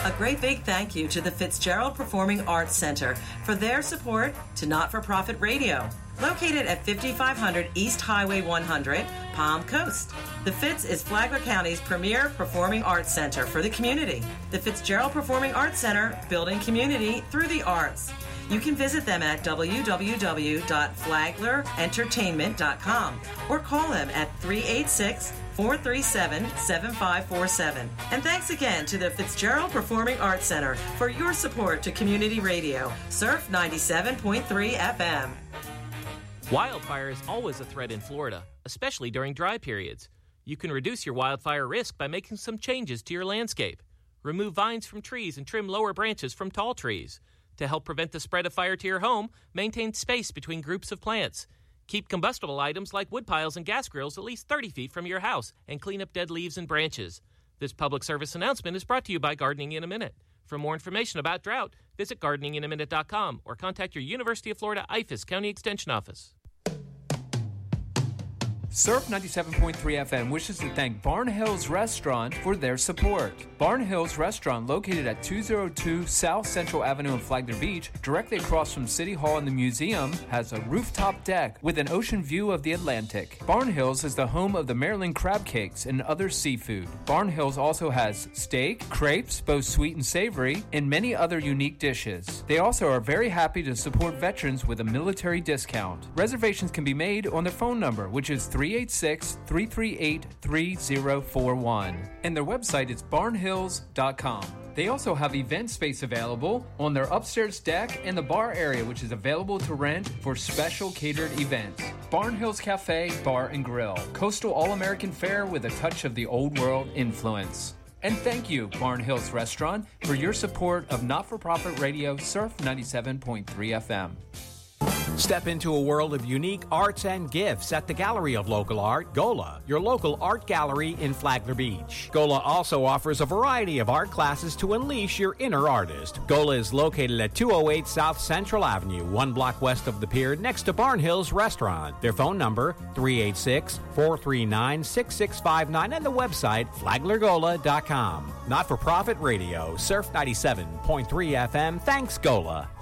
A great big thank you to the Fitzgerald Performing Arts Center for their support to not-for-profit radio. Located at 5500 East Highway 100, Palm Coast. The Fitz is Flagler County's premier performing arts center for the community. The Fitzgerald Performing Arts Center, building community through the arts. You can visit them at www.flaglerentertainment.com or call them at 386-437-7547. And thanks again to the Fitzgerald Performing Arts Center for your support to community radio. Surf 97.3 FM. Wildfire is always a threat in Florida, especially during dry periods. You can reduce your wildfire risk by making some changes to your landscape. Remove vines from trees and trim lower branches from tall trees. To help prevent the spread of fire to your home, maintain space between groups of plants. Keep combustible items like wood piles and gas grills at least 30 feet from your house and clean up dead leaves and branches. This public service announcement is brought to you by Gardening in a Minute. For more information about drought, visit gardeninginaminute.com or contact your University of Florida IFAS County Extension Office. Surf 97.3 FM wishes to thank Barn Hills Restaurant for their support. Barn Hills Restaurant, located at 202 South Central Avenue in Flagler Beach, directly across from City Hall and the museum, has a rooftop deck with an ocean view of the Atlantic. Barn Hills is the home of the Maryland crab cakes and other seafood. Barn Hills also has steak, crepes, both sweet and savory, and many other unique dishes. They also are very happy to support veterans with a military discount. Reservations can be made on their phone number, which is 386-338-3041. And their website is barnhills.com. They also have event space available on their upstairs deck and the bar area, which is available to rent for special catered events. Barn Hills Cafe, Bar and Grill. Coastal All-American fare with a touch of the old world influence. And thank you, Barn Hills Restaurant, for your support of not-for-profit radio Surf 97.3 FM. Step into a world of unique arts and gifts at the Gallery of Local Art, GOLA, your local art gallery in Flagler Beach. GOLA also offers a variety of art classes to unleash your inner artist. GOLA is located at 208 South Central Avenue, 1 block west of the pier, next to Barn Hills Restaurant. Their phone number, 386-439-6659, and the website, flaglergola.com. Not-for-profit radio, Surf 97.3 FM. Thanks, GOLA.